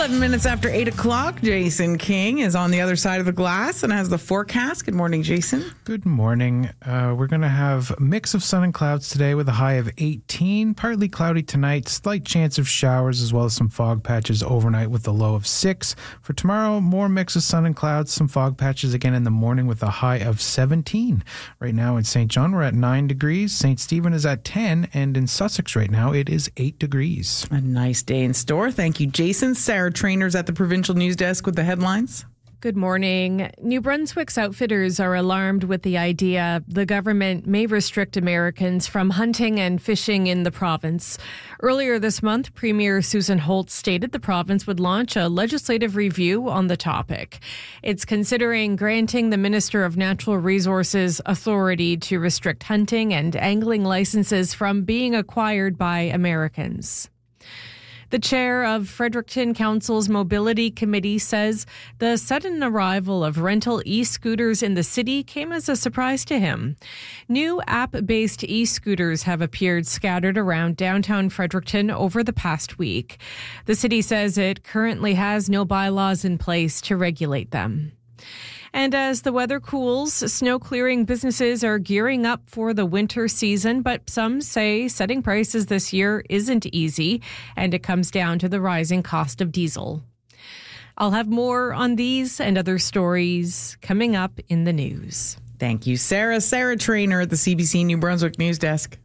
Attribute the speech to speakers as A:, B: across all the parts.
A: 11 minutes after 8 o'clock, Jason King is on the other side of the glass and has the forecast. Good morning, Jason.
B: Good morning. We're going to have a mix of sun and clouds today with a high of 18. Partly cloudy tonight, slight chance of showers as well as some fog patches overnight with a low of 6. For tomorrow, more mix of sun and clouds, some fog patches again in the morning with a high of 17. Right now in St. John, we're at 9 degrees. St. Stephen is at 10. And in Sussex right now, it is 8 degrees.
A: A nice day in store. Thank you, Jason. Sarah Trainers at the Provincial News Desk with the headlines.
C: Good morning. New Brunswick's outfitters are alarmed with the idea the government may restrict Americans from hunting and fishing in the province. Earlier this month, Premier Susan Holt stated the province would launch a legislative review on the topic. It's considering granting the Minister of Natural Resources authority to restrict hunting and angling licenses from being acquired by Americans. The chair of Fredericton Council's Mobility Committee says the sudden arrival of rental e-scooters in the city came as a surprise to him. New app-based e-scooters have appeared scattered around downtown Fredericton over the past week. The city says it currently has no bylaws in place to regulate them. And as the weather cools, snow clearing businesses are gearing up for the winter season, but some say setting prices this year isn't easy, and it comes down to the rising cost of diesel. I'll have more on these and other stories coming up in the news.
A: Thank you, Sarah. Sarah Trainer at the CBC New Brunswick News Desk.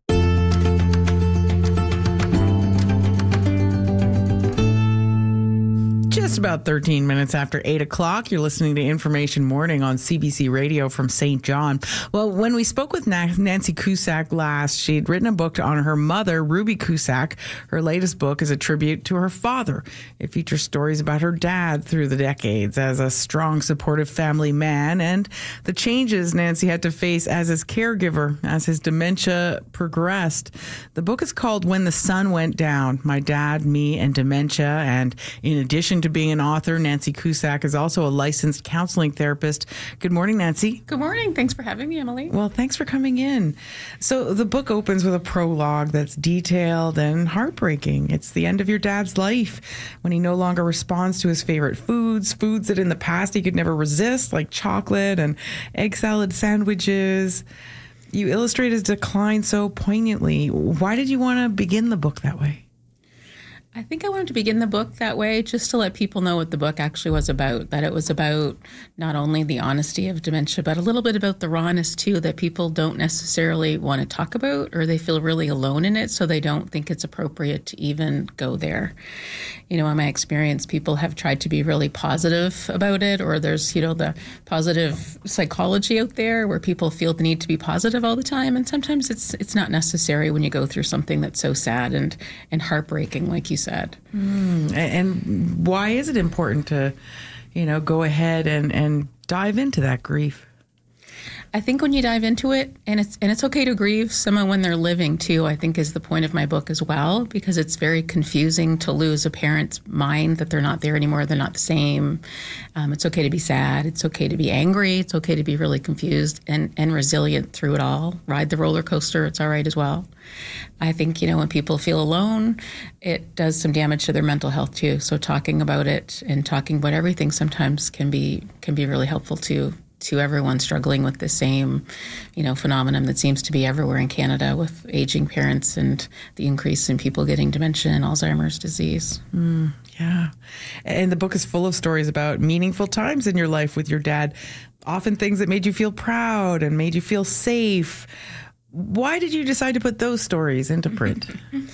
A: Just about 13 minutes after 8 o'clock, you're listening to Information Morning on CBC Radio from St. John. Well, when we spoke with Nancy Cusack last, she'd written a book to honor her mother, Ruby Cusack. Her latest book is a tribute to her father. It features stories about her dad through the decades as a strong, supportive family man and the changes Nancy had to face as his caregiver as his dementia progressed. The book is called When the Sun Went Down, My Dad, Me, and Dementia. And in addition to being an author, Nancy Cusack is also a licensed counseling therapist. Good morning, Nancy.
D: Good morning. Thanks for having me, Emily.
A: Well, thanks for coming in. So the book opens with a prologue that's detailed and heartbreaking. It's the end of your dad's life when he no longer responds to his favorite foods that in the past he could never resist, like chocolate and egg salad sandwiches. You illustrate his decline so poignantly. Why did you want to begin the book that way?
D: I think I wanted to begin the book that way just to let people know what the book actually was about, that it was about not only the honesty of dementia, but a little bit about the rawness, too, that people don't necessarily want to talk about, or they feel really alone in it, so they don't think it's appropriate to even go there. You know, in my experience, people have tried to be really positive about it, or there's, the positive psychology out there where people feel the need to be positive all the time, and sometimes it's not necessary when you go through something that's so sad and heartbreaking, like you said.
A: And why is it important to, go ahead and dive into that grief?
D: I think when you dive into it, and it's okay to grieve someone when they're living too, I think is the point of my book as well, because it's very confusing to lose a parent's mind that they're not there anymore, they're not the same. It's okay to be sad, it's okay to be angry, it's okay to be really confused and resilient through it all. Ride the roller coaster, it's all right as well. I think, when people feel alone, it does some damage to their mental health too. So talking about it and talking about everything sometimes can be really helpful to everyone struggling with the same, phenomenon that seems to be everywhere in Canada with aging parents and the increase in people getting dementia and Alzheimer's disease.
A: Yeah. And the book is full of stories about meaningful times in your life with your dad, often things that made you feel proud and made you feel safe. Why did you decide to put those stories into print?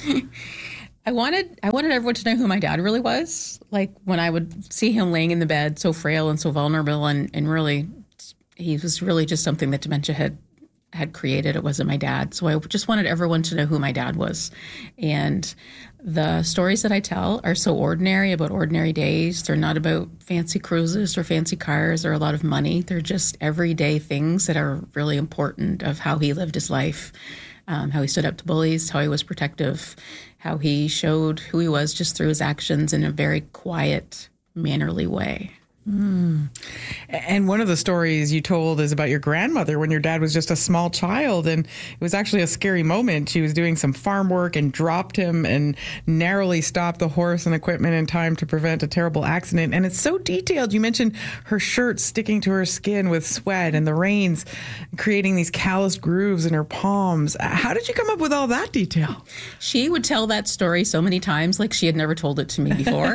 D: I wanted everyone to know who my dad really was. Like when I would see him laying in the bed, so frail and so vulnerable, and really, he was really just something that dementia had created. It wasn't my dad. So I just wanted everyone to know who my dad was. And the stories that I tell are so ordinary, about ordinary days. They're not about fancy cruises or fancy cars or a lot of money. They're just everyday things that are really important of how he lived his life, how he stood up to bullies, how he was protective, how he showed who he was just through his actions in a very quiet, mannerly way.
A: And one of the stories you told is about your grandmother when your dad was just a small child, and it was actually a scary moment. She was doing some farm work and dropped him and narrowly stopped the horse and equipment in time to prevent a terrible accident. And it's so detailed. You mentioned her shirt sticking to her skin with sweat and the reins creating these calloused grooves in her palms. How did you come up with all that detail?
D: She would tell that story so many times like she had never told it to me before.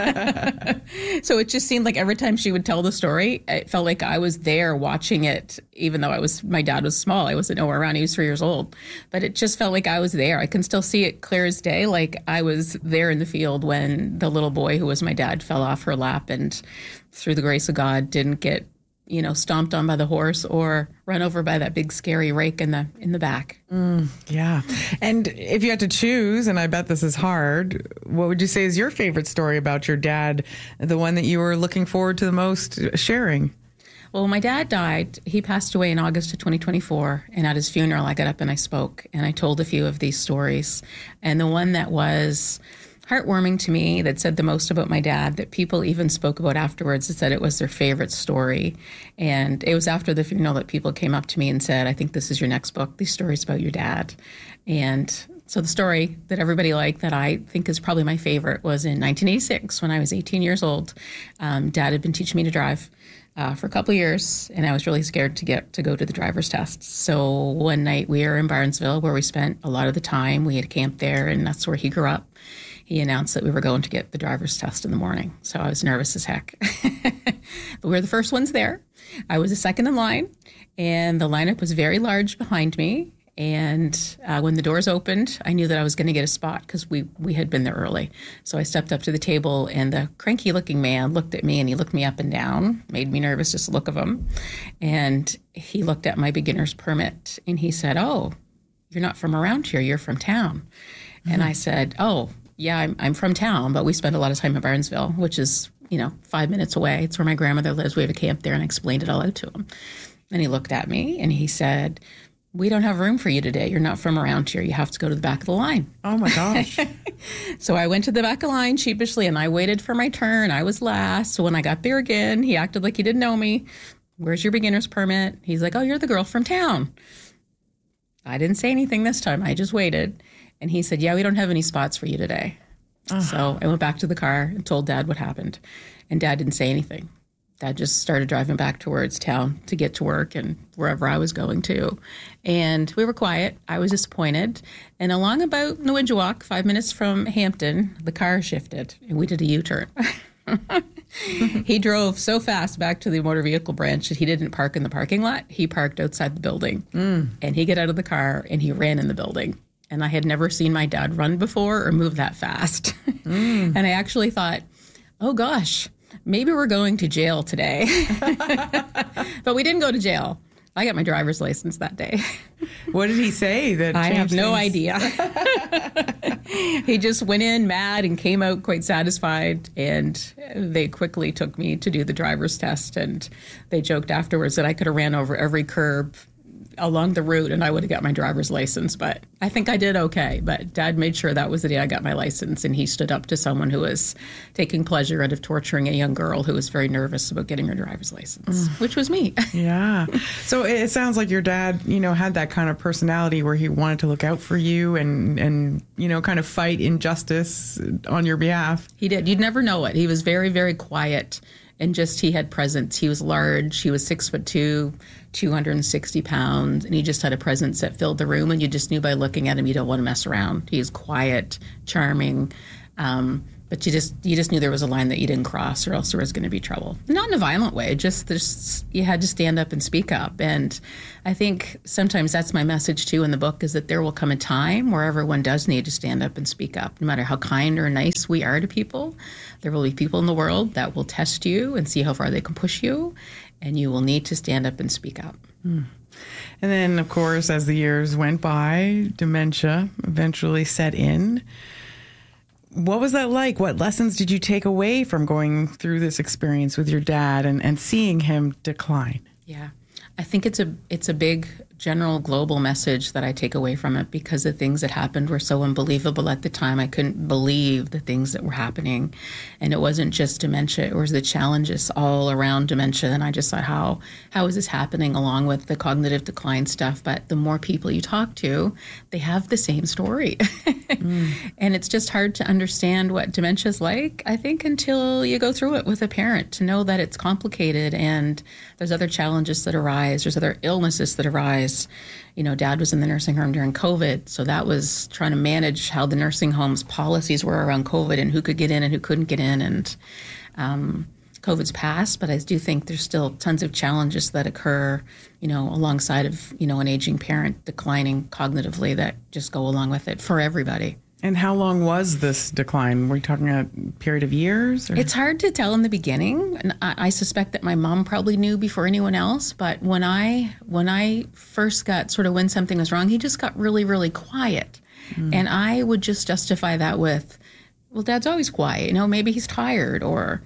D: So it just seemed like every time she would tell the story, it felt like I was there watching it, even though my dad was small. I wasn't nowhere around. He was 3 years old. But it just felt like I was there. I can still see it clear as day, like I was there in the field when the little boy who was my dad fell off her lap and through the grace of God didn't get stomped on by the horse or run over by that big scary rake in the back.
A: Yeah. And if you had to choose, and I bet this is hard, what would you say is your favorite story about your dad, the one that you were looking forward to the most sharing?
D: Well, when my dad died, he passed away in August of 2024. And at his funeral, I got up and I spoke and I told a few of these stories. And the one that was heartwarming to me, that said the most about my dad, that people even spoke about afterwards, that said it was their favorite story. And it was after the funeral that people came up to me and said, I think this is your next book, these stories about your dad. And so the story that everybody liked, that I think is probably my favorite, was in 1986 when I was 18 years old. Dad had been teaching me to drive for a couple of years, and I was really scared to go to the driver's test. So one night we were in Barnesville, where we spent a lot of the time. We had camped there, and that's where he grew up. He announced that we were going to get the driver's test in the morning. So I was nervous as heck. But we were the first ones there. I was the second in line, and the lineup was very large behind me. And when the doors opened, I knew that I was going to get a spot because we had been there early. So I stepped up to the table, and the cranky-looking man looked at me, and he looked me up and down, made me nervous just the look of him. And he looked at my beginner's permit, and he said, "Oh, you're not from around here. You're from town." And I said, "Oh, yeah, I'm from town, but we spend a lot of time in Barnesville, which is, 5 minutes away. It's where my grandmother lives. We have a camp there," and I explained it all out to him. And he looked at me and he said, "We don't have room for you today. You're not from around here. You have to go to the back of the line."
A: Oh my gosh.
D: So I went to the back of the line sheepishly, and I waited for my turn. I was last. So when I got there again, he acted like he didn't know me. "Where's your beginner's permit?" He's like, "Oh, you're the girl from town." I didn't say anything this time. I just waited. And he said, "Yeah, we don't have any spots for you today." So I went back to the car and told Dad what happened. And Dad didn't say anything. Dad just started driving back towards town to get to work and wherever I was going to. And we were quiet. I was disappointed. And along about Newidgewok, 5 minutes from Hampton, the car shifted and we did a U-turn. He drove so fast back to the motor vehicle branch that he didn't park in the parking lot. He parked outside the building. And he got out of the car and he ran in the building. And I had never seen my dad run before or move that fast. And I actually thought, oh gosh, maybe we're going to jail today. But we didn't go to jail. I got my driver's license that day.
A: What did he say?
D: I have no idea. He just went in mad and came out quite satisfied. And they quickly took me to do the driver's test. And they joked afterwards that I could have ran over every curb along the route and I would have got my driver's license. But I think I did okay. But Dad made sure that was the day I got my license. And he stood up to someone who was taking pleasure out of torturing a young girl who was very nervous about getting her driver's license, which was me.
A: Yeah. So it sounds like your dad, had that kind of personality where he wanted to look out for you and kind of fight injustice on your behalf.
D: He did. You'd never know it. He was very, very quiet. And he had presence. He was large. He was 6'2", 260 pounds. And he just had a presence that filled the room. And you just knew by looking at him, you don't want to mess around. He is quiet, charming. But you just knew there was a line that you didn't cross or else there was going to be trouble. Not in a violent way. Just you had to stand up and speak up. And I think sometimes that's my message too in the book, is that there will come a time where everyone does need to stand up and speak up. No matter how kind or nice we are to people, there will be people in the world that will test you and see how far they can push you. And you will need to stand up and speak up.
A: And then, of course, as the years went by, dementia eventually set in. What was that like? What lessons did you take away from going through this experience with your dad and seeing him decline?
D: Yeah, I think it's a big general global message that I take away from it, because the things that happened were so unbelievable at the time. I couldn't believe the things that were happening. And it wasn't just dementia, it was the challenges all around dementia. And I just thought, how is this happening, along with the cognitive decline stuff? But the more people you talk to, they have the same story. And it's just hard to understand what dementia is like, I think, until you go through it with a parent, to know that it's complicated and there's other challenges that arise, there's other illnesses that arise. Dad was in the nursing home during COVID, so that was trying to manage how the nursing home's policies were around COVID and who could get in and who couldn't get in. And COVID's passed, but I do think there's still tons of challenges that occur, alongside of, an aging parent declining cognitively, that just go along with it for everybody.
A: And how long was this decline? Were you talking a period of years? Or?
D: It's hard to tell in the beginning. And I suspect that my mom probably knew before anyone else. But when I first got sort of when something was wrong, he just got really, really quiet. And I would just justify that with, well, Dad's always quiet. Maybe he's tired. Or,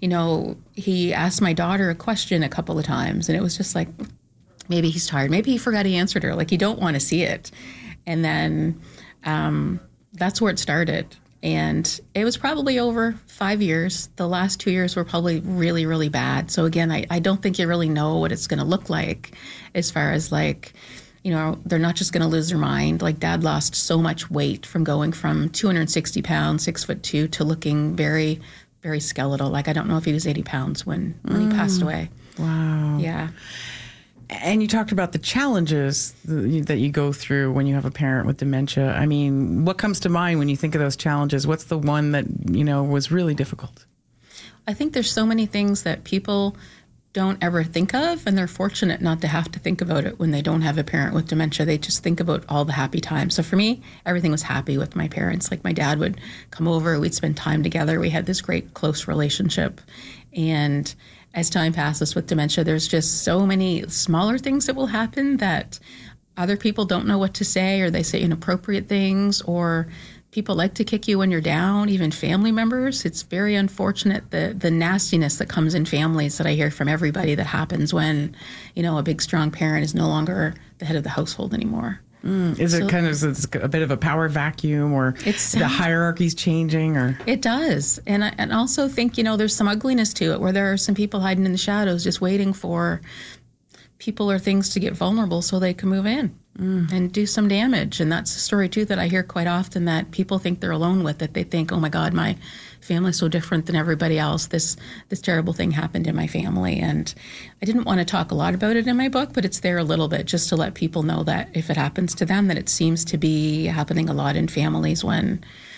D: he asked my daughter a question a couple of times. And it was just like, maybe he's tired. Maybe he forgot he answered her. Like, you don't want to see it. And then that's where it started. And it was probably over 5 years. The last 2 years were probably really, really bad. So again, I don't think you really know what it's going to look like, as far as like, they're not just going to lose their mind. Like, Dad lost so much weight from going from 260 pounds, 6'2", to looking very, very skeletal. Like, I don't know if he was 80 pounds when he passed away.
A: Wow.
D: Yeah.
A: And you talked about the challenges that you go through when you have a parent with dementia. I mean, what comes to mind when you think of those challenges? What's the one that, was really difficult?
D: I think there's so many things that people don't ever think of, and they're fortunate not to have to think about it when they don't have a parent with dementia. They just think about all the happy times. So for me, everything was happy with my parents. Like, my dad would come over, we'd spend time together. We had this great close relationship. And as time passes with dementia, there's just so many smaller things that will happen that other people don't know what to say, or they say inappropriate things, or people like to kick you when you're down, even family members. It's very unfortunate, the nastiness that comes in families that I hear from everybody that happens when, a big, strong parent is no longer the head of the household anymore.
A: Is it kind of a bit of a power vacuum, or the hierarchy's changing? Or
D: it does. And I also think, there's some ugliness to it, where there are some people hiding in the shadows just waiting for people or things to get vulnerable so they can move in and do some damage. And that's a story, too, that I hear quite often, that people think they're alone with it. They think, oh, my God, my family's so different than everybody else. This terrible thing happened in my family. And I didn't want to talk a lot about it in my book, but it's there a little bit, just to let people know that if it happens to them, that it seems to be happening a lot in families when,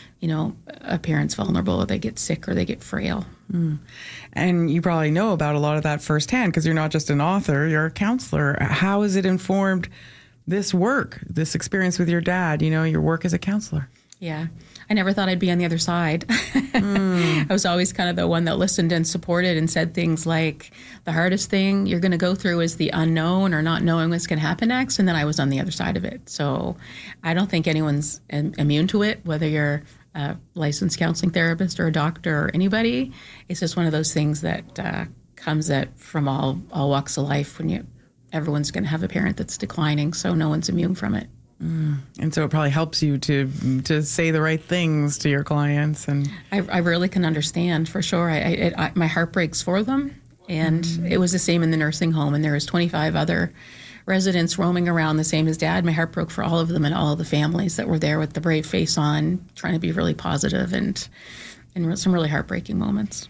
D: a parent's vulnerable, or they get sick, or they get frail.
A: And you probably know about a lot of that firsthand, because you're not just an author, you're a counselor. How has it informed this work, this experience with your dad, your work as a counselor?
D: Yeah. I never thought I'd be on the other side. I was always kind of the one that listened and supported and said things like, the hardest thing you're going to go through is the unknown, or not knowing what's going to happen next. And then I was on the other side of it. So I don't think anyone's immune to it, whether you're a licensed counseling therapist or a doctor or anybody. It's just one of those things that comes from all walks of life, when everyone's going to have a parent that's declining, so no one's immune from it.
A: And so it probably helps you to say the right things to your clients. And
D: I really can understand, for sure. My heart breaks for them. And it was the same in the nursing home. And there was 25 other residents roaming around the same as Dad. My heart broke for all of them and all of the families that were there with the brave face on, trying to be really positive, and some really heartbreaking moments.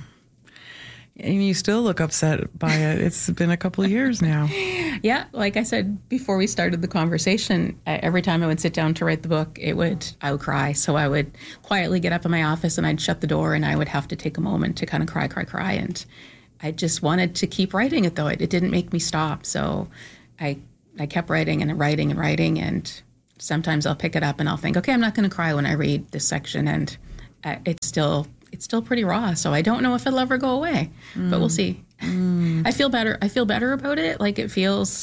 A: And you still look upset by it. It's been a couple of years now.
D: Yeah, like I said before we started the conversation, every time I would sit down to write the book, I would cry. So I would quietly get up in my office and I'd shut the door, and I would have to take a moment to kind of cry. And I just wanted to keep writing it, though. It didn't make me stop. So I kept writing, and sometimes I'll pick it up and I'll think, okay, I'm not going to cry when I read this section, and it's still pretty raw. So I don't know if it'll ever go away, but we'll see. I feel better about it. Like, it feels,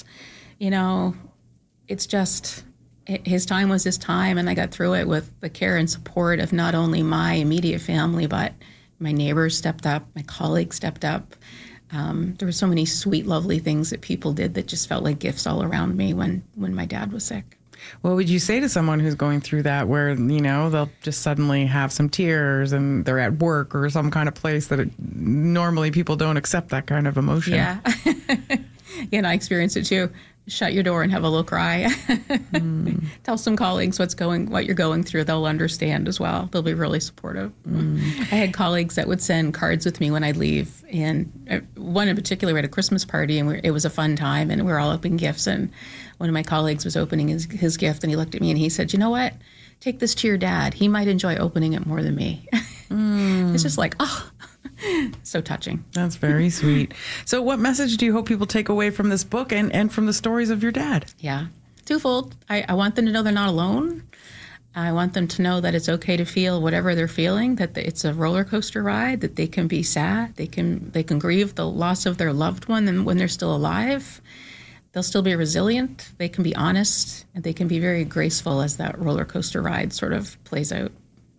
D: it's just, his time was his time, and I got through it with the care and support of not only my immediate family, but my neighbors stepped up, my colleagues stepped up. There were so many sweet, lovely things that people did that just felt like gifts all around me when my dad was sick.
A: What would you say to someone who's going through that where, they'll just suddenly have some tears and they're at work or some kind of place that normally people don't accept that kind of emotion?
D: Yeah. And I experienced it too. Shut your door and have a little cry. Tell some colleagues what you're going through. They'll understand as well. They'll be really supportive. I had colleagues that would send cards with me when I'd leave. And one in particular, we had a Christmas party and it was a fun time and we were all opening gifts. And one of my colleagues was opening his gift and he looked at me and he said, "You know what? Take this to your dad. He might enjoy opening it more than me." It's just like, oh, so touching.
A: That's very sweet. So what message do you hope people take away from this book and from the stories of your dad?
D: Yeah, twofold. I want them to know they're not alone. I want them to know that it's okay to feel whatever they're feeling, that it's a roller coaster ride, that they can be sad, they can grieve the loss of their loved one and when they're still alive. They'll still be resilient, they can be honest, and they can be very graceful as that roller coaster ride sort of plays out.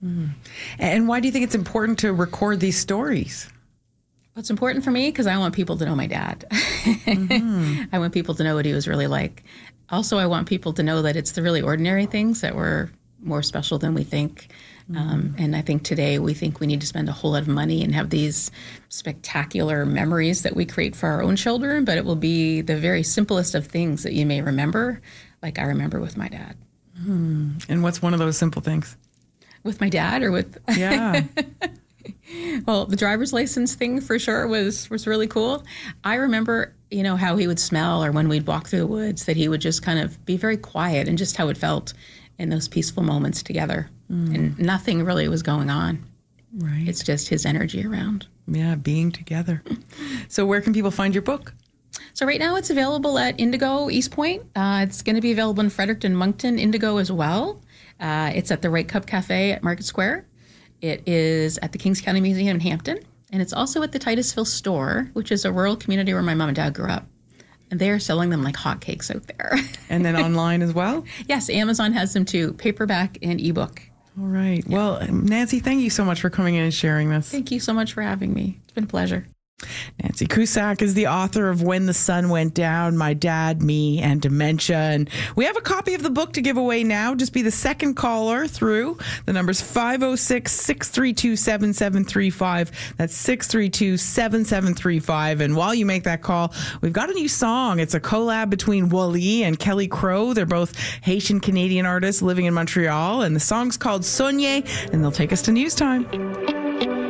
A: And why do you think it's important to record these stories?
D: Well, it's important for me because I want people to know my dad. I want people to know what he was really like. Also, I want people to know that it's the really ordinary things that were more special than we think. And I think today we think we need to spend a whole lot of money and have these spectacular memories that we create for our own children, but it will be the very simplest of things that you may remember, like I remember with my dad.
A: And what's one of those simple things?
D: With my dad or with...
A: Yeah.
D: Well, the driver's license thing for sure was really cool. I remember, how he would smell or when we'd walk through the woods, that he would just kind of be very quiet and just how it felt in those peaceful moments together. And nothing really was going on.
A: Right.
D: It's just his energy around.
A: Yeah, being together. So where can people find your book?
D: So right now it's available at Indigo East Point. It's going to be available in Fredericton, Moncton, Indigo as well. It's at the Right Cup Cafe at Market Square. It is at the Kings County Museum in Hampton. And it's also at the Titusville store, which is a rural community where my mom and dad grew up. And they are selling them like hotcakes out there.
A: And then online as well?
D: Yes, Amazon has them too, paperback and ebook.
A: All right. Yeah. Well, Nancy, thank you so much for coming in and sharing this.
D: Thank you so much for having me. It's been a pleasure.
A: Nancy Cusack is the author of When the Sun Went Down, My Dad, Me, and Dementia. And we have a copy of the book to give away now. Just be the second caller through. The number's 506-632-7735. That's 632-7735. And while you make that call, we've got a new song. It's a collab between Wally and Kelly Crow. They're both Haitian-Canadian artists living in Montreal. And the song's called Soigné, and they'll take us to news time.